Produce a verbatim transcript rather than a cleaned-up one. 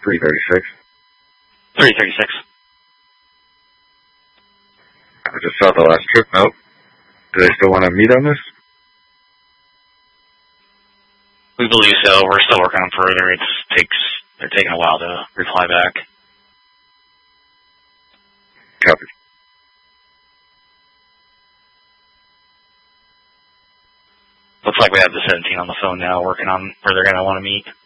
three thirty-six. three thirty-six. I just saw the last trip note. Do they still want to meet on this? We believe so. We're still working on further. It takes they're taking a while to reply back. Copy. Looks like we have the seventeen on the phone now, working on where they're going to want to meet.